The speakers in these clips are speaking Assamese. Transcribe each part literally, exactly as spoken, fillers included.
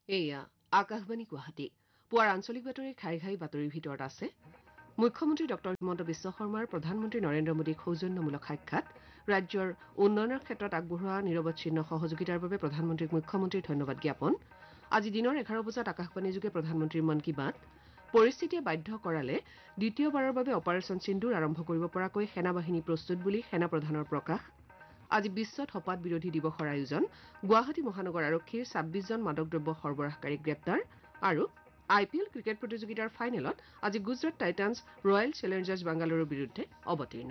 এয়া আকাশবাণী গুৱাহাটী পুৱাৰ আঞ্চলিক বাতৰিৰ ঘাই ঘাই বাতৰিৰ ভিতৰত আছে মুখ্যমন্ত্ৰী ডক্টৰ হিমন্ত বিশ্ব শৰ্মাৰ প্ৰধানমন্ত্ৰী নৰেন্দ্ৰ মোদীক সৌজন্যমূলক সাক্ষাৎ ৰাজ্যৰ উন্নয়নৰ ক্ষেত্ৰত আগবঢ়োৱা নিৰৱচ্ছিন্ন সহযোগিতাৰ বাবে প্ৰধানমন্ত্ৰীক মুখ্যমন্ত্ৰীৰ ধন্যবাদ জ্ঞাপন আজি দিনৰ এঘাৰ বজাত আকাশবাণীযোগে প্ৰধানমন্ত্ৰীৰ মন কী বাত পৰিস্থিতিয়ে বাধ্য কৰালে দ্বিতীয়বাৰৰ বাবে অপাৰেচন সিন্দুৰ আৰম্ভ কৰিব পৰাকৈ সেনা বাহিনী প্ৰস্তুত বুলি সেনা প্ৰধানৰ প্ৰকাশ আজি বিশ্ব ধঁপাত বিৰোধী দিৱসৰ আয়োজন গুৱাহাটী মহানগৰ আৰক্ষীৰ ছাব্বিছজন মাদকদ্ৰব্য সৰবৰাহকাৰীক গ্ৰেপ্তাৰ আৰু আই পি এল ক্ৰিকেট প্ৰতিযোগিতাৰ ফাইনেলত আজি গুজৰাট টাইটান্ছ ৰয়েল চেলেঞ্জাৰ্ছ বাংগালুৰুৰ বিৰুদ্ধে অৱতীৰ্ণ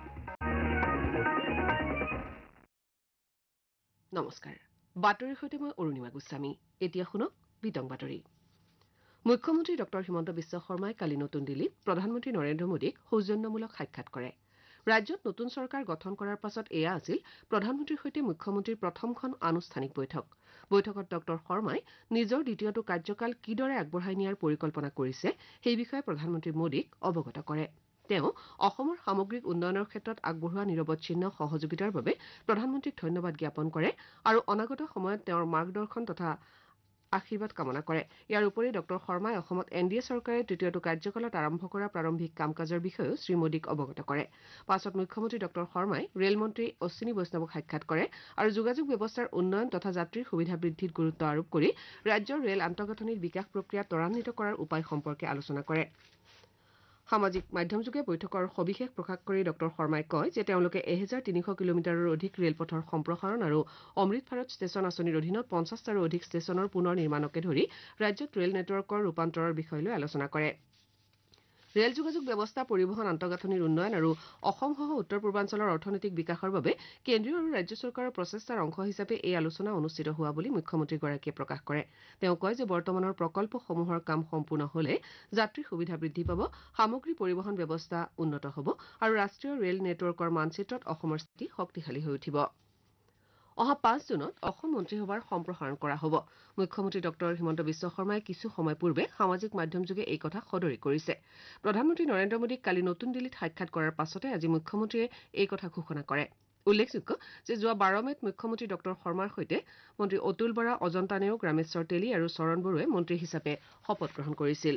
নমস্কাৰ বাতৰিৰ সৈতে মই অৰুণিমা গোস্বামী এতিয়া শুনক বিতং বাতৰি মুখ্যমন্ত্ৰী ডক্টৰ হিমন্ত বিশ্ব শৰ্মাই কালি নতুন দিল্লীত প্ৰধানমন্ত্ৰী নৰেন্দ্ৰ মোদীক সৌজন্যমূলক সাক্ষাৎ কৰে ৰাজ্যত নতুন চৰকাৰ গঠন কৰাৰ পাছত এয়া আছিল প্ৰধানমন্ত্ৰীৰ সৈতে মুখ্যমন্ত্ৰীৰ প্ৰথমখন আনুষ্ঠানিক বৈঠক বৈঠকত ডক্টৰ শৰ্মাই নিজৰ দ্বিতীয়টো কাৰ্যকাল কিদৰে আগবঢ়াই নিয়াৰ পৰিকল্পনা কৰিছে সেই বিষয়ে প্ৰধানমন্ত্ৰী মোদীক অৱগত কৰে তেওঁ অসমৰ সামগ্ৰিক উন্নয়নৰ ক্ষেত্ৰত আগবঢ়োৱা নিৰৱচ্ছিন্ন সহযোগিতাৰ বাবে প্ৰধানমন্ত্ৰীক ধন্যবাদ জ্ঞাপন কৰে আৰু অনাগত সময়ত তেওঁৰ মাৰ্গদৰ্শন তথা আশীৰ্বাদ কামনা কৰে ইয়াৰ উপৰি ডক্টৰ শৰ্মাই অসমত এন ডি এ চৰকাৰে তৃতীয়টো কাৰ্যকালত আৰম্ভ কৰা প্ৰাৰম্ভিক কাম কাজৰ বিষয়েও শ্ৰীমোদীক অৱগত কৰে পাছত মুখ্যমন্ত্ৰী ডক্টৰ শৰ্মাই ৰেলমন্ত্ৰী অশ্বিনী বৈষ্ণৱক সাক্ষাৎ কৰে আৰু যোগাযোগ ব্যৱস্থাৰ উন্নয়ন তথা যাত্ৰীৰ সুবিধা বৃদ্ধিত গুৰুত্ব আৰোপ কৰি ৰাজ্যৰ ৰেল আন্তঃগাঁথনিৰ বিকাশ প্ৰক্ৰিয়া ত্বৰান্বিত কৰাৰ উপায় সম্পৰ্কে আলোচনা কৰে সামাজিক মাধ্যমযোগে বৈঠকৰ সবিশেষ প্ৰকাশ কৰি ডক্টৰ শৰ্মাই কয় যে তেওঁলোকে এহেজাৰ তিনিশ কিলোমিটাৰৰ অধিক ৰেলপথৰ সম্প্ৰসাৰণ আৰু অমৃত ভাৰত ষ্টেচন আঁচনিৰ অধীনত পঞ্চাছটাৰো অধিক ষ্টেচনৰ পুনৰ নিৰ্মাণকে ধৰি ৰাজ্যত ৰেল নেটৱৰ্কৰ ৰূপান্তৰৰ বিষয় লৈ আলোচনা কৰে ৰেল যোগাযোগ ব্যৱস্থা পৰিবহণ আন্তঃগাঁথনিৰ উন্নয়ন আৰু অসমসহ উত্তৰ পূৰ্বাঞ্চলৰ অৰ্থনৈতিক বিকাশৰ বাবে কেন্দ্ৰীয় আৰু ৰাজ্য চৰকাৰৰ প্ৰচেষ্টাৰ অংশ হিচাপে এই আলোচনা অনুষ্ঠিত হোৱা বুলি মুখ্যমন্ত্ৰীগৰাকীয়ে প্ৰকাশ কৰে তেওঁ কয় যে বৰ্তমানৰ প্ৰকল্পসমূহৰ কাম সম্পূৰ্ণ হলে যাত্ৰীৰ সুবিধা বৃদ্ধি পাব সামগ্ৰী পৰিবহণ ব্যৱস্থা উন্নত হ'ব আৰু ৰাষ্ট্ৰীয় ৰেল নেটৱৰ্কৰ মানচিত্ৰত অসমৰ স্থিতি শক্তিশালী হৈ উঠিব অহা পাঁচ জুনত অসম মন্ত্ৰীসভাৰ সম্প্ৰসাৰণ কৰা হ'ব মুখ্যমন্ত্ৰী ডক্টৰ হিমন্ত বিশ্ব শৰ্মাই কিছু সময় পূৰ্বে সামাজিক মাধ্যমযোগে এই কথা সদৰি কৰিছে প্ৰধানমন্ত্ৰী নৰেন্দ্ৰ মোদীক কালি নতুন দিল্লীত সাক্ষাৎ কৰাৰ পাছতে আজি মুখ্যমন্ত্ৰীয়ে এই কথা ঘোষণা কৰে উল্লেখযোগ্য যে যোৱা বাৰ মেত মুখ্যমন্ত্ৰী ডক্টৰ শৰ্মাৰ সৈতে মন্ত্ৰী অতুল বৰা অজন্তা নেওগ ৰামেশ্বৰ তেলী আৰু চৰণ বড়োৱে মন্ত্ৰী হিচাপে শপত গ্ৰহণ কৰিছিল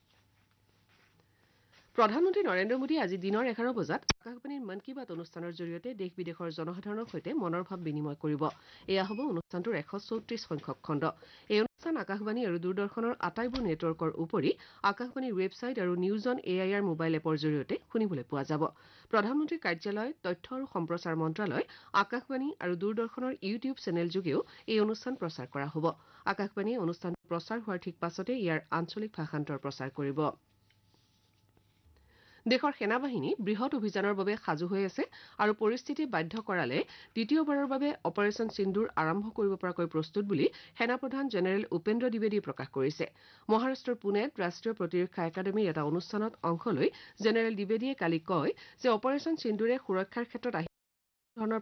প্ৰধানমন্ত্ৰী নৰেন্দ্ৰ মোদীয়ে আজি দিনৰ এঘাৰ বজাত আকাশবাণীৰ মন কী বাত অনুষ্ঠানৰ জৰিয়তে দেশ বিদেশৰ জনসাধাৰণৰ সৈতে মনৰ ভাৱ বিনিময় কৰিব এয়া হ'ব অনুষ্ঠানটোৰ এশ চৌত্ৰিশ সংখ্যক খণ্ড এই অনুষ্ঠান আকাশবাণী আৰু দূৰদৰ্শনৰ আটাইবোৰ নেটৱৰ্কৰ উপৰি আকাশবাণীৰ ৱেবছাইট আৰু news on A I R mobile এপৰ জৰিয়তে শুনিবলৈ পোৱা যাব প্ৰধানমন্ত্ৰীৰ কাৰ্যালয় তথ্য আৰু সম্প্ৰচাৰ মন্ত্ৰালয় আকাশবাণী আৰু দূৰদৰ্শনৰ ইউটিউব চেনেলযোগেও এই অনুষ্ঠান প্ৰচাৰ কৰা হ'ব আকাশবাণীয়ে অনুষ্ঠানটো প্ৰচাৰ হোৱাৰ ঠিক পাছতে ইয়াৰ আঞ্চলিক ভাষান্তৰ প্ৰচাৰ কৰিব দেশৰ সেনাবাহিনী বৃহৎ অভিযানৰ বাবে সাজু হৈ আছে আৰু পৰিস্থিতি বাধ্য কৰালে দ্বিতীয়বাৰৰ বাবে অপাৰেচন সিন্দুৰ আৰম্ভ কৰিব পৰাকৈ প্ৰস্তুত বুলি সেনাপ্ৰধান জেনেৰেল উপেন্দ্ৰ দ্বিবেদীয়ে প্ৰকাশ কৰিছে মহাৰাষ্ট্ৰৰ পুনেত ৰাষ্ট্ৰীয় প্ৰতিৰক্ষা একাডেমীৰ এটা অনুষ্ঠানত অংশ লৈ জেনেৰেল দ্বিবেদীয়ে কালি কয় যে অপাৰেচন সিন্দুৰে সুৰক্ষাৰ ক্ষেত্ৰত আহি ধৰণৰ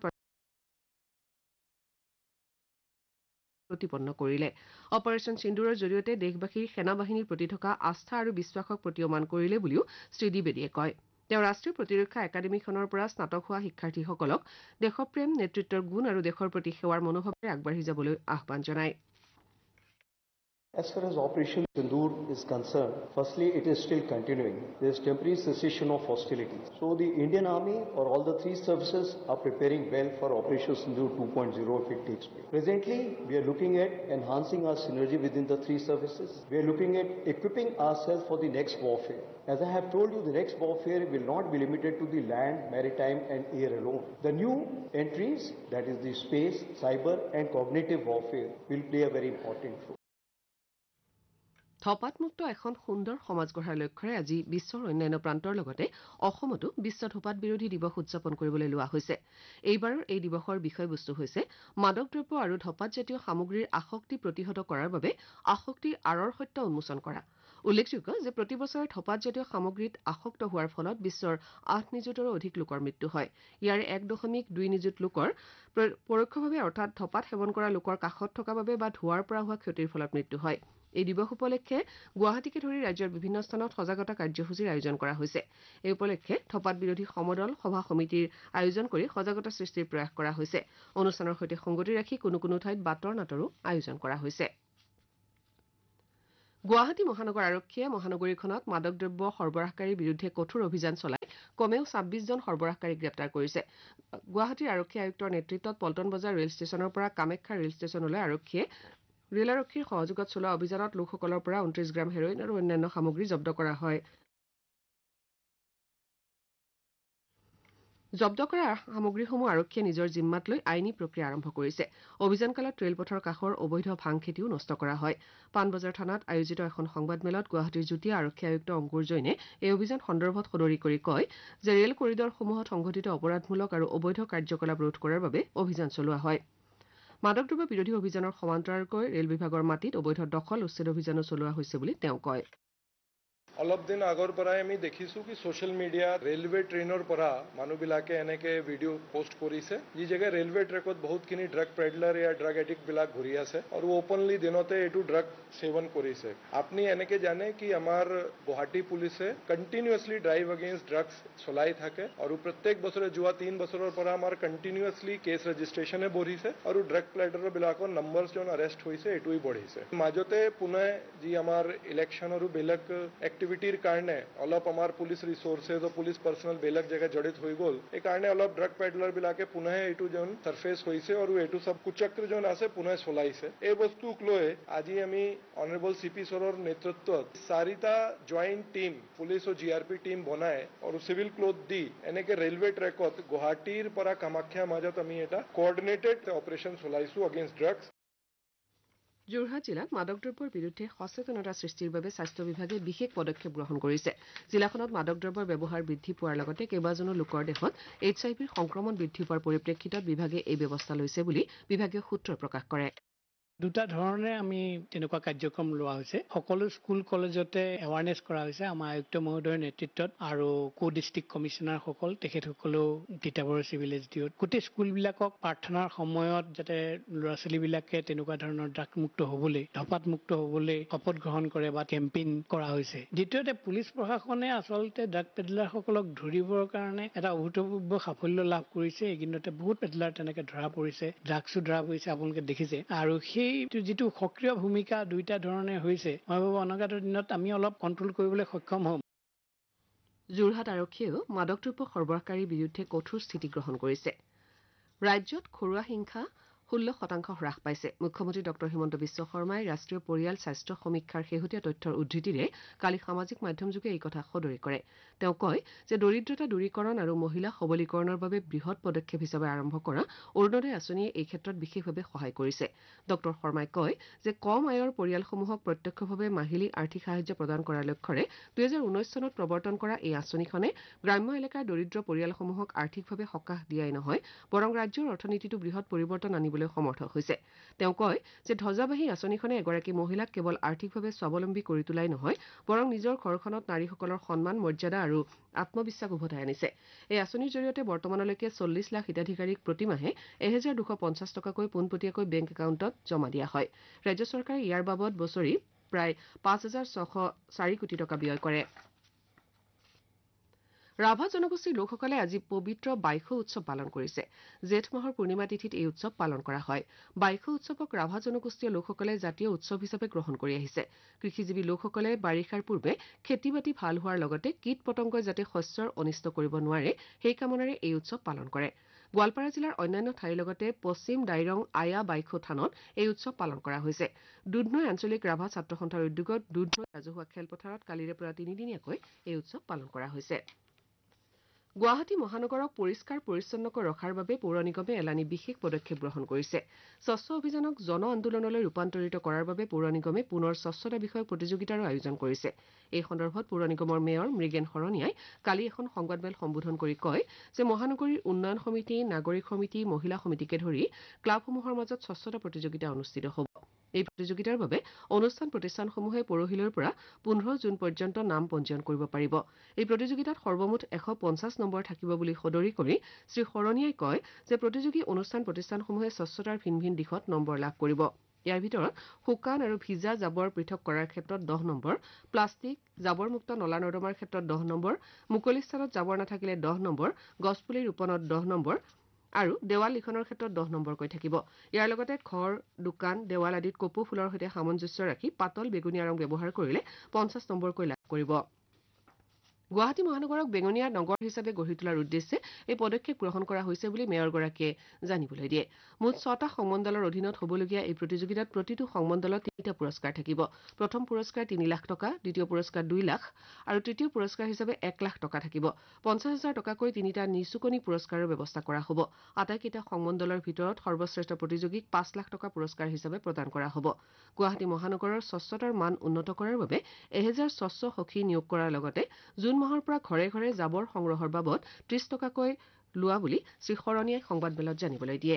প্ৰতিপন্ন কৰিলে অপাৰেচন সিন্দুৰৰ জৰিয়তে দেশবাসীৰ সেনাবাহিনীৰ প্ৰতি থকা আস্থা আৰু বিশ্বাসক প্ৰতীয়মান কৰিলে বুলিও শ্ৰী দ্বিবেদীয়ে কয় তেওঁ ৰাষ্ট্ৰীয় প্ৰতিৰক্ষা একাডেমীখনৰ পৰা স্নাতক হোৱা শিক্ষাৰ্থীসকলক দেশপ্ৰেম নেতৃত্বৰ গুণ আৰু দেশৰ প্ৰতি সেৱাৰ মনোভাৱেৰে আগবাঢ়ি যাবলৈ আহ্বান জনায় As far as Operation Sindoor is concerned, firstly, it is still continuing. There is temporary cessation of hostilities. So the Indian Army or all the three services are preparing well for Operation Sindoor two point oh if it takes place. Presently, we are looking at enhancing our synergy within the three services. We are looking at equipping ourselves for the next warfare. As I have told you, the next warfare will not be limited to the land, maritime and air alone. The new entries, that is the space, cyber and cognitive warfare, will play a very important role. ধঁপাতমুক্ত এখন সুন্দৰ সমাজ গঢ়াৰ লক্ষ্যৰে আজি বিশ্বৰ অন্যান্য প্ৰান্তৰ লগতে অসমতো বিশ্ব ধঁপাত বিৰোধী দিৱস উদযাপন কৰিবলৈ লোৱা হৈছে এইবাৰৰ এই দিৱসৰ বিষয়বস্তু হৈছে মাদকদ্ৰব্য আৰু ধঁপাতজাতীয় সামগ্ৰীৰ আসক্তি প্ৰতিহত কৰাৰ বাবে আসক্তিৰ আঁৰৰ সত্য উন্মোচন কৰা উল্লেখযোগ্য যে প্ৰতি বছৰে ধঁপাতজাতীয় সামগ্ৰীত আসক্ত হোৱাৰ ফলত বিশ্বৰ আঠ নিযুতৰো অধিক লোকৰ মৃত্যু হয় ইয়াৰে এক দশমিক দুই নিযুত লোকৰ পৰোক্ষভাৱে অৰ্থাৎ ধঁপাত সেৱন কৰা লোকৰ কাষত থকা বাবে বা ধোঁৱাৰ পৰা হোৱা ক্ষতিৰ ফলত মৃত্যু হয় এই দিৱস উপলক্ষে গুৱাহাটীকে ধৰি ৰাজ্যৰ বিভিন্ন স্থানত সজাগতা কাৰ্যসূচীৰ আয়োজন কৰা হৈছে এই উপলক্ষে ধঁপাত বিৰোধী সমদল সভা সমিতিৰ আয়োজন কৰি সজাগতা সৃষ্টিৰ প্ৰয়াস কৰা হৈছে অনুষ্ঠানৰ সৈতে সংগতি ৰাখি কোনো কোনো ঠাইত বাতৰ নাটৰো আয়োজন কৰা হৈছে গুৱাহাটী মহানগৰ আৰক্ষীয়ে মহানগৰীখনত মাদক দ্ৰব্য সৰবৰাহকাৰীৰ বিৰুদ্ধে কঠোৰ অভিযান চলাই কমেও ছাব্বিছ জন সৰবৰাহকাৰীক গ্ৰেপ্তাৰ কৰিছে। গুৱাহাটীৰ আৰক্ষী আয়ুক্তৰ নেতৃত্বত পল্টন বজাৰ ৰেল ষ্টেচনৰ পৰা কামাখ্যা ৰেল ষ্টেচনলৈ আৰক্ষীয়ে ৰেল আৰক্ষীৰ সহযোগত চলোৱা অভিযানত লোকসকলৰ পৰা ঊনত্ৰিছ গ্ৰাম হেৰইন আৰু অন্যান্য সামগ্ৰী জব্দ কৰা হয়। জব্দ কৰা সামগ্ৰীসমূহ আৰক্ষীয়ে নিজৰ জিম্মাত লৈ আইনী প্ৰক্ৰিয়া আৰম্ভ কৰিছে। অভিযানকালত ৰেলপথৰ কাষৰ অবৈধ ভাং খেতিও নষ্ট কৰা হয়। পাণবজাৰ থানাত আয়োজিত এখন সংবাদমেলত গুৱাহাটীৰ যুটীয়া আৰক্ষী আয়ুক্ত অংকুৰ জৈনে এই অভিযান সন্দৰ্ভত সদৰি কৰি কয় যে ৰেল কৰিডৰসমূহত সংঘটিত অপৰাধমূলক আৰু অবৈধ কাৰ্যকলাপ ৰোধ কৰাৰ বাবে অভিযান চলোৱা হয়। মাদক দ্ৰব্য বিৰোধী অভিযানৰ সমান্তৰালকৈ ৰেল বিভাগৰ মাটিত অবৈধ দখল উচ্ছেদ অভিযানো চলোৱা হৈছে বুলি তেওঁ কয়। অলপ দিন আগৰ পৰাই আমি দেখিছোঁ কি ছ'চিয়েল মিডিয়াত ৰেলৱে ট্ৰেইনৰ পৰা মানুহবিলাকে এনেকে ভিডিঅ' পোষ্ট কৰিছে যি জেগাত ৰেলৱে ট্ৰেকত বহুতখিনি ড্ৰাগ পেডলাৰ या ড্ৰাগ এডিক্টবিলাক ঘূৰি আছে আৰু অপেনলি দিনতে এইটো ড্ৰাগ সেৱন কৰিছে। আপুনি এনেকে জানে কি আমাৰ গুৱাহাটী পুলিচে কণ্টিনিউৱাছলি ড্ৰাইভ এগেইনষ্ট ড্ৰাগছ চলাই থাকে আৰু প্ৰত্যেক বছৰে যোৱা তিন বছৰৰ পৰা আমাৰ কণ্টিনিউৱাছলি কেছ ৰেজিষ্ট্ৰেশ্যনে বঢ়িছে আৰু ড্ৰাগ পেডলাৰবিলাকৰ নম্বৰ যোন এৰেষ্ট হৈছে এইটোৱে বঢ়িছে। মাজতে পুনে যি আমাৰ ইলেকশ্যন আৰু বেলেগ এক্টিভিটিৰ কাৰণে অলপ আমাৰ পুলিচ ৰিচোৰ্চেছ আৰু পুলিচ পাৰ্চনেল বেলেগ জেগাত জড়িত হৈ গ'ল। এইকাৰণে অলপ ড্ৰাগ পেডলাৰবিলাকে পুনে এইটো যেন চাৰ্ফেচ হৈছে আৰু এইটো চব কুচক্ৰ যেন আছে পুনে চলাইছে। এই বস্তুক লৈ আজি আমি অনাৰেবল চি পি ছাৰৰ নেতৃত্বত চাৰিটা জইণ্ট টিম পুলিচ আৰু জি আৰ পি টিম বনাই আৰু চিভিল ক্লথ দি এনেকে ৰেলৱে ট্ৰেকত গুৱাহাটীৰ পৰা কামাখ্যাৰ মাজত আমি এটা কোঅৰ্ডিনেটেড অপাৰেশ্যন চলাইছো এগেইনষ্ট ড্ৰাগছ। যোৰহাট জিলাত মাদক দ্ৰব্যৰ বিৰুদ্ধে সচেতনতা সৃষ্টিৰ বাবে স্বাস্থ্য বিভাগে বিশেষ পদক্ষেপ গ্ৰহণ কৰিছে। জিলাখনত মাদক দ্ৰব্যৰ ব্যৱহাৰ বৃদ্ধি পোৱাৰ লগতে কেইবাজনো লোকৰ দেহত এইচ আই ভিৰ সংক্ৰমণ বৃদ্ধি পোৱাৰ পৰিপ্ৰেক্ষিতত বিভাগে এই ব্যৱস্থা লৈছে বুলি বিভাগীয় সূত্ৰই প্ৰকাশ কৰে। দুটা ধৰণে আমি তেনেকুৱা কাৰ্যক্ৰম লোৱা হৈছে। সকলো স্কুল কলেজতে এৱাৰনেছ কৰা হৈছে আমাৰ আয়ুক্ত মহোদয়ৰ নেতৃত্বত আৰু কো ডিষ্ট্ৰিক্ট কমিশ্যনাৰসকল তেখেতসকলেও তিতাবৰ চিভিল এছ ডি অ'ত গোটেই স্কুলবিলাকক প্ৰাৰ্থনাৰ সময়ত যাতে ল'ৰা ছোৱালীবিলাকে তেনেকুৱা ধৰণৰ ড্ৰাগ মুক্ত হ'বলৈ ধপাত মুক্ত হ'বলৈ শপত গ্ৰহণ কৰে বা কেম্পেইন কৰা হৈছে। দ্বিতীয়তে পুলিচ প্ৰশাসনে আচলতে ড্ৰাগ পেডলাৰসকলক ধৰিবৰ কাৰণে এটা অভূতপূৰ্ব সাফল্য লাভ কৰিছে। এইকেইদিনতে বহুত পেডলাৰ তেনেকে ধৰা পৰিছে, ড্ৰাগছো ধৰা পৰিছে আপোনালোকে দেখিছে। আৰু সেই যিটো সক্ৰিয় ভূমিকা দুইটা ধৰণে হৈছে মই ভাবো অনাগত দিনত আমি অলপ কণ্ট্ৰল কৰিবলৈ সক্ষম হ'ম। যোৰহাট আৰক্ষীয়েও মাদক দ্ৰব্য সৰবৰাহকাৰীৰ বিৰুদ্ধে কঠোৰ স্থিতি গ্ৰহণ কৰিছে। ৰাজ্যত ঘৰুৱা হিংসা ষোল্ল শতাংশ হ্ৰাস পাইছে। মুখ্যমন্ত্ৰী ডক্টৰ হিমন্ত বিশ্ব শৰ্মাই ৰাষ্ট্ৰীয় পৰিয়াল স্বাস্থ্য সমীক্ষাৰ শেহতীয়া তথ্যৰ উদ্ধৃতিৰে কালি সামাজিক মাধ্যমযোগে এই কথা সদৰি কৰে। তেওঁ কয় যে দৰিদ্ৰতা দূৰীকৰণ আৰু মহিলা সবলীকৰণৰ বাবে বৃহৎ পদক্ষেপ হিচাপে আৰম্ভ কৰা অৰুণোদয় আঁচনিয়ে এই ক্ষেত্ৰত বিশেষভাৱে সহায় কৰিছে। ডক্টৰ শৰ্মাই কয় যে কম আয়ৰ পৰিয়ালসমূহক প্ৰত্যক্ষভাৱে মাহিলী আৰ্থিক সাহায্য প্ৰদান কৰাৰ লক্ষ্যৰে দুহেজাৰ ঊনৈশ চনত প্ৰৱৰ্তন কৰা এই আঁচনিখনে গ্ৰাম্য এলেকাৰ দৰিদ্ৰ পৰিয়ালসমূহক আৰ্থিকভাৱে সকাহ দিয়াই নহয় বৰং ৰাজ্যৰ অৰ্থনীতিটো বৃহৎ পৰিৱৰ্তন আনিবলৈ সমৰ্থ হৈছে। তেওঁ কয় যে ধ্বজাবাহী আঁচনিখনে এগৰাকী মহিলাক কেৱল আৰ্থিকভাৱে স্বাৱলম্বী কৰি তোলাই নহয় বৰং নিজৰ ঘৰখনত নাৰীসকলৰ সন্মান মৰ্যাদা আৰু আত্মবিশ্বাস উভতাই আনিছে। এই আঁচনিৰ জৰিয়তে বৰ্তমানলৈকে চল্লিছ লাখ হিতাধিকাৰীক প্ৰতিমাহে এহেজাৰ দুশ পঞ্চাছ টকাকৈ পোনপটীয়াকৈ বেংক একাউণ্টত জমা দিয়া হয়। ৰাজ্য চৰকাৰে ইয়াৰ বাবদ বছৰি প্ৰায় পাঁচ হাজাৰ ছশ চাৰি কোটি টকা ব্যয় কৰে। ৰাভা জনগোষ্ঠীৰ লোকসকলে আজি পবিত্ৰ বাইখো উৎসৱ পালন কৰিছে। জেঠ মাহৰ পূৰ্ণিমা তিথিত এই উৎসৱ পালন কৰা হয়। বাইখো উৎসৱক ৰাভা জনগোষ্ঠীয় লোকসকলে জাতীয় উৎসৱ হিচাপে গ্ৰহণ কৰি আহিছে। কৃষিজীৱী লোকসকলে বাৰিষাৰ পূৰ্বে খেতি বাতি ভাল হোৱাৰ লগতে কীট পতংগই যাতে শস্যৰ অনিষ্ট কৰিব নোৱাৰে সেই কামনাৰে এই উৎসৱ পালন কৰে। গোৱালপাৰা জিলাৰ অন্যান্য ঠাইৰ লগতে পশ্চিম ডাইৰং আয়া বাইখো থানত এই উৎসৱ পালন কৰা হৈছে। দুধনৈ আঞ্চলিক ৰাভা ছাত্ৰ সন্থাৰ উদ্যোগত দুধনৈ ৰাজহুৱা খেলপথাৰত কালিৰে পৰা তিনিদিনীয়াকৈ এই উৎসৱ পালন কৰা হৈছে। গুৱাহাটী মহানগৰক পৰিষ্কাৰ পৰিচ্ছন্নকৈ ৰখাৰ বাবে পৌৰ নিগমে এলানি বিশেষ পদক্ষেপ গ্ৰহণ কৰিছে। স্বচ্ছ অভিযানক জন আন্দোলনলৈ ৰূপান্তৰিত কৰাৰ বাবে পৌৰ নিগমে পুনৰ স্বচ্ছতা বিষয়ক প্ৰতিযোগিতাৰো আয়োজন কৰিছে। এই সন্দৰ্ভত পৌৰ নিগমৰ মেয়ৰ মৃগেন শৰণীয়াই কালি এখন সংবাদমেল সম্বোধন কৰি কয় যে মহানগৰীৰ উন্নয়ন সমিতি, নাগৰিক সমিতি, মহিলা সমিতিকে ধৰি ক্লাবসমূহৰ মাজত স্বচ্ছতা প্ৰতিযোগিতা অনুষ্ঠিত হ'ব। এই প্ৰতিযোগিতাৰ বাবে অনুষ্ঠান প্ৰতিষ্ঠানসমূহে পৰহিলৈৰ পৰা পোন্ধৰ জুন পৰ্যন্ত নাম পঞ্জীয়ন কৰিব পাৰিব। এই প্ৰতিযোগিতাত সৰ্বমুঠ এশ পঞ্চাছ নম্বৰ থাকিব বুলি সদৰি কৰি শ্ৰী শৰণীয়াই কয় যে প্ৰতিযোগী অনুষ্ঠান প্ৰতিষ্ঠানসমূহে স্বচ্ছতাৰ ভিন ভিন দিশত নম্বৰ লাভ কৰিব। ইয়াৰ ভিতৰত শুকান আৰু ভিজা জাবৰ পৃথক কৰাৰ ক্ষেত্ৰত দহ নম্বৰ, প্লাষ্টিক জাবৰমুক্ত নলা নৰ্দমাৰ ক্ষেত্ৰত দহ নম্বৰ, মুকলি স্থানত জাবৰ নাথাকিলে দহ নম্বৰ, গছপুলি ৰোপণত দহ নম্বৰ, আৰু দেৱাল লিখনৰ ক্ষেত্ৰত দহ নম্বৰকৈ থাকিব ইয়াৰ লগতে ঘৰ দোকান দেৱাল আদিত কপৌ ফুলৰ সৈতে সামঞ্জস্য ৰাখি পাতল বেগুনীয়া ৰং ব্যৱহাৰ কৰিলে পঞ্চাছ নম্বৰকৈ লাভ কৰিব গুৱাহাটী মহানগৰক বেঙুনীয়া নগৰ হিচাপে গঢ়ি তোলাৰ উদ্দেশ্যে এই পদক্ষেপ গ্ৰহণ কৰা হৈছে বুলি মেয়ৰগৰাকীয়ে জানিবলৈ দিয়ে মুঠ ছটা সংমণ্ডলৰ অধীনত হ'বলগীয়া এই প্ৰতিযোগিতাত প্ৰতিটো সংমণ্ডলত তিনিটা পুৰস্কাৰ থাকিব প্ৰথম পুৰস্কাৰ তিনি লাখ টকা দ্বিতীয় পুৰস্কাৰ দুই লাখ আৰু তৃতীয় পুৰস্কাৰ হিচাপে এক লাখ টকা থাকিব পঞ্চাছ হাজাৰ টকাকৈ তিনিটা নিচুকনি পুৰস্কাৰৰ ব্যৱস্থা কৰা হ'ব আটাইকেইটা সংমণ্ডলৰ ভিতৰত সৰ্বশ্ৰেষ্ঠ প্ৰতিযোগীক পাঁচ লাখ টকা পুৰস্কাৰ হিচাপে প্ৰদান কৰা হ'ব গুৱাহাটী মহানগৰৰ স্বচ্ছতাৰ মান উন্নত কৰাৰ বাবে এহেজাৰ স্বচ্ছ সখী নিয়োগ কৰাৰ লগতে জুন মাহৰ পৰা ঘৰে ঘৰে জাবৰ সংগ্ৰহৰ বাবদ ত্ৰিশ টকাকৈ লোৱা বুলি শ্ৰী শৰণীয়াই সংবাদমেলত জানিবলৈ দিয়ে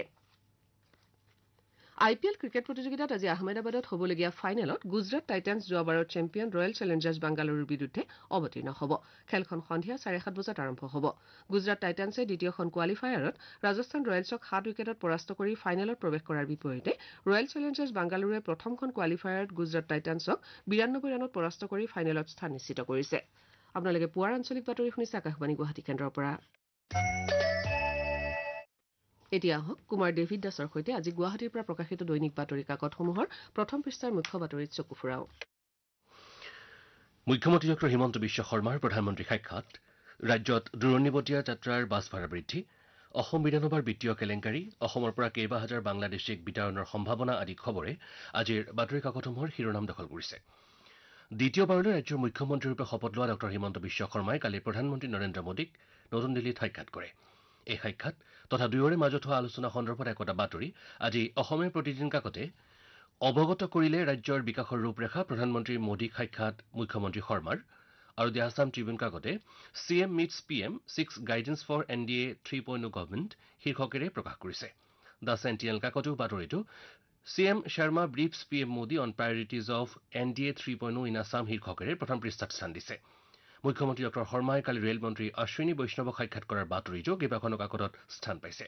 আই পি এল ক্ৰিকেট প্ৰতিযোগিতাত আজি আহমেদাবাদত হ'বলগীয়া ফাইনেলত গুজৰাট টাইটান্ছ যোৱাবাৰৰ চেম্পিয়ন ৰয়েল চেলেঞ্জাৰ্ছ বাংগালুৰুৰ বিৰুদ্ধে অৱতীৰ্ণ হ'ব খেলখন সন্ধিয়া চাৰে সাত বজাত আৰম্ভ হ'ব গুজৰাট টাইটান্ছে দ্বিতীয়খন কোৱালিফায়াৰত ৰাজস্থান ৰয়েলছক সাত উইকেটত পৰাস্ত কৰি ফাইনেলত প্ৰৱেশ কৰাৰ বিপৰীতে ৰয়েল চেলেঞ্জাৰ্ছ বাংগালুৰুৱে প্ৰথমখন কোৱালিফায়াৰত গুজৰাট টাইটান্ছক বিৰানব্বৈ ৰানত পৰাস্ত কৰি ফাইনেলত স্থান নিশ্চিত কৰিছে আপোনালোকে পুৱাৰ আঞ্চলিক বাতৰি শুনিছে আকাশবাণী গুৱাহাটী কেন্দ্ৰৰ পৰা এতিয়া আহক কুমাৰ ডেভিড দাসৰ সৈতে আজি গুৱাহাটীৰ পৰা প্ৰকাশিত দৈনিক বাতৰি কাকতসমূহৰ প্ৰথম পৃষ্ঠাৰ মুখ্য বাতৰিত চকু ফুৰাও মুখ্যমন্ত্ৰী ডক্টৰ হিমন্ত বিশ্ব শৰ্মাৰ প্ৰধানমন্ত্ৰী সাক্ষাৎ ৰাজ্যত দূৰণিবতীয়া যাত্ৰাৰ বাছ ভাড়া বৃদ্ধি অসম বিধানসভাৰ বিত্তীয় কেলেংকাৰী অসমৰ পৰা কেইবা হাজাৰ বাংলাদেশীক বিতৰণৰ সম্ভাৱনা আদি খবৰে আজিৰ বাতৰি কাকতসমূহৰ শিৰোনাম দখল কৰিছে দ্বিতীয়বাৰলৈ ৰাজ্যৰ মুখ্যমন্ত্ৰীৰূপে শপত লোৱা ডক্টৰ হিমন্ত বিশ্ব শৰ্মাই কালি প্ৰধানমন্ত্ৰী নৰেন্দ্ৰ মোদীক নতুন দিল্লীত সাক্ষাৎ কৰে এই সাক্ষাৎ তথা দুয়োৰে মাজত হোৱা আলোচনা সন্দৰ্ভত একোটা বাতৰি আজি অসমীয়া প্ৰতিদিন কাকতে অৱগত কৰিলে ৰাজ্যৰ বিকাশৰ ৰূপৰেখা প্ৰধানমন্ত্ৰী মোদীক সাক্ষাৎ মুখ্যমন্ত্ৰী শৰ্মাৰ আৰু দি Assam Tribune কাকতে C M Mitch P M six guidance for N D A three point government শীৰ্ষকেৰে প্ৰকাশ কৰিছে দ্য চেণ্টিনেল কাকতেও বাতৰিটো C M Sharma ব্ৰিফছ P M Modi on প্ৰায়ৰিটিজ of N D A three point in Assam শীৰ্ষকেৰে প্ৰথম পৃষ্ঠাত স্থান দিছে মুখ্যমন্ত্ৰী ডক্টৰ শৰ্মাই কালি ৰেলমন্ত্ৰী অশ্বিনী বৈষ্ণৱক সাক্ষাৎ কৰাৰ বাতৰিটো কেইবাখনো কাকতত স্থান পাইছে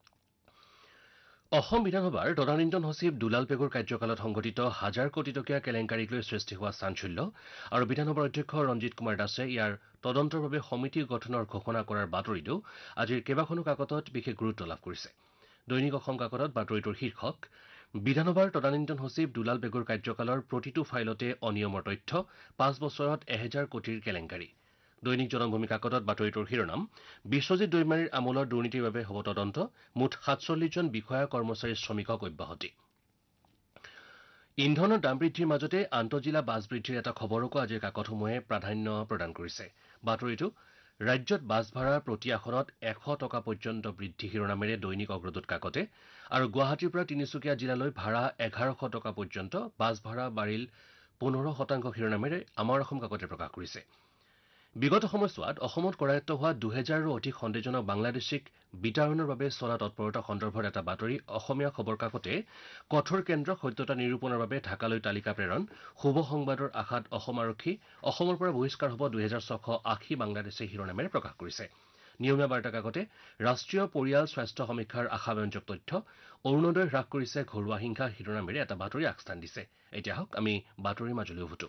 অসম বিধানসভাৰ তদানীন্তন সচিব দুলাল পেগুৰ কাৰ্যকালত সংঘটিত হাজাৰ কোটি টকীয়া কেলেংকাৰীক লৈ সৃষ্টি হোৱা চাঞ্চল্য আৰু বিধানসভাৰ অধ্যক্ষ ৰঞ্জিত কুমাৰ দাসে ইয়াৰ তদন্তৰ বাবে সমিতি গঠনৰ ঘোষণা কৰাৰ বাতৰিটো আজিৰ কেইবাখনো কাকতত বিশেষ গুৰুত্ব লাভ কৰিছে দৈনিক অসম কাকতত বাতৰিটোৰ শীৰ্ষক বিধানসভাৰ তদানীন্তন সচিব দুলাল পেগুৰ কাৰ্যকালৰ প্ৰতিটো ফাইলতে অনিয়মৰ তথ্য পাঁচ বছৰত এহেজাৰ কোটিৰ কেলেংকাৰী দৈনিক জনমভূমি কাকতত বাতৰিটোৰ শিৰোনাম বিশ্বজিৎ দৈমাৰীৰ আমোলৰ দুৰ্নীতিৰ বাবে হ'ব তদন্ত মুঠ সাতচল্লিছজন বিষয়া কৰ্মচাৰী শ্ৰমিকক অব্যাহতি ইন্ধনৰ দাম বৃদ্ধিৰ মাজতে আন্তঃজিলা বাছ বৃদ্ধিৰ এটা খবৰকো আজিৰ কাকতসমূহে প্ৰাধান্য প্ৰদান কৰিছে বাতৰিটো ৰাজ্যত বাছ ভাড়া প্ৰতি আসনত এশ টকা পৰ্যন্ত বৃদ্ধি শিৰোনামেৰে দৈনিক অগ্ৰদূত কাকতে আৰু গুৱাহাটীৰ পৰা তিনিচুকীয়া জিলালৈ ভাড়া এঘাৰশ টকা পৰ্যন্ত বাছ ভাড়া বাঢ়িল পোন্ধৰ শতাংশ শিৰোনামেৰে আমাৰ অসম কাকতে প্ৰকাশ কৰিছে বিগত সময়ছোৱাত অসমত কৰায়ত্ব হোৱা দুহেজাৰৰো অধিক সন্দেহজনক বাংলাদেশীক বিতাড়নৰ বাবে চলা তৎপৰতা সন্দৰ্ভত এটা বাতৰি অসমীয়া খবৰ কাকতে কঠোৰ কেন্দ্ৰক সত্যতা নিৰূপণৰ বাবে ঢাকালৈ তালিকা প্ৰেৰণ শুভ সংবাদৰ আশাত অসম আৰক্ষী অসমৰ পৰা বহিষ্কাৰ হ'ব দুহেজাৰ ছশ আশী বাংলাদেশী শিৰোনামেৰে প্ৰকাশ কৰিছে নিয়মীয়া বাৰ্তা কাকতে ৰাষ্ট্ৰীয় পৰিয়াল স্বাস্থ্য সমীক্ষাৰ আশাব্যঞ্জক তথ্য অৰুণোদয় হ্ৰাস কৰিছে ঘৰুৱা হিংসা শিৰোনামেৰে এটা বাতৰি আগস্থান দিছে এতিয়া হওক আমি বাতৰিৰ মাজলৈ উভতো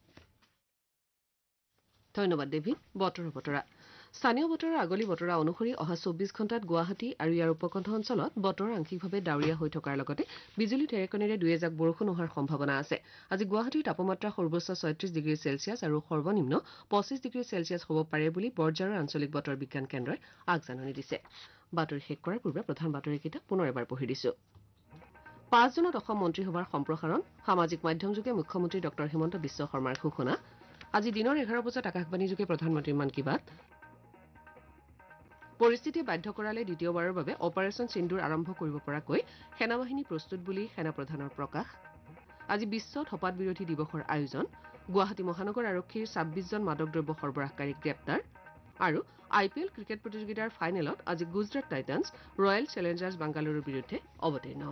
ধন্যবাদ দেৱী বতৰৰ বতৰা স্থানীয় বতৰৰ আগলি বতৰা অনুসৰি অহা চৌব্বিছ ঘণ্টাত গুৱাহাটী আৰু ইয়াৰ উপকণ্ঠ অঞ্চলত বতৰ আংশিকভাৱে ডাৱৰীয়া হৈ থকাৰ লগতে বিজুলী ঢেৰেকণিৰে দুই এজাক বৰষুণ হোৱাৰ সম্ভাৱনা আছে আজি গুৱাহাটীৰ তাপমাত্ৰা সৰ্বোচ্চ ছয়ত্ৰিশ ডিগ্ৰী চেলছিয়াছ আৰু সৰ্বনিম্ন পঁচিছ ডিগ্ৰী চেলছিয়াছ হ'ব পাৰে বুলি বৰঝাৰৰ আঞ্চলিক বতৰ বিজ্ঞান কেন্দ্ৰই আগজাননী দিছে বাতৰি শেষ কৰাৰ পূৰ্বে প্ৰধান বাতৰিকেইটা পুনৰ এবাৰ পঢ়ি দিছো পাঁচ জুনত অসম মন্ত্ৰীসভাৰ সম্প্ৰসাৰণ সামাজিক মাধ্যমযোগে মুখ্যমন্ত্ৰী ডক্টৰ হিমন্ত বিশ্ব শৰ্মাৰ ঘোষণা আজি দিনৰ এঘাৰ বজাত আকাশবাণীযোগে প্ৰধানমন্ত্ৰীৰ মন কী বাত পৰিস্থিতিয়ে বাধ্য কৰালে দ্বিতীয়বাৰৰ বাবে অপাৰেচন সিন্দুৰ আৰম্ভ কৰিব পৰাকৈ সেনাবাহিনী প্ৰস্তুত বুলি সেনাপ্ৰধানৰ প্ৰকাশ আজি বিশ্ব ধঁপাত বিৰোধী দিৱসৰ আয়োজন গুৱাহাটী মহানগৰ আৰক্ষীৰ ছাব্বিছজন মাদকদ্ৰব্য সৰবৰাহকাৰীক গ্ৰেপ্তাৰ আৰু আই পি এল ক্ৰিকেট প্ৰতিযোগিতাৰ ফাইনেলত আজি গুজৰাট টাইটান্ছ ৰয়েল চেলেঞ্জাৰ্ছ বাংগালুৰুৰ বিৰুদ্ধে অৱতীৰ্ণ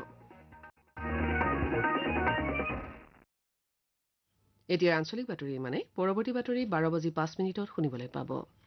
এতিয়া আঞ্চলিক বাতৰি মানে পৰৱৰ্তী বাতৰি বাৰ বাজি পাঁচ মিনিটত শুনিবলৈ পাব